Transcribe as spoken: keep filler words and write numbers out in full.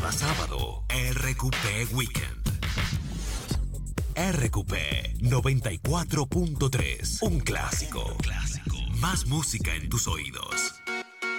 Cada sábado, R Q P Weekend. R Q P noventa y cuatro punto tres. Un clásico. Clásico. Más música en tus oídos.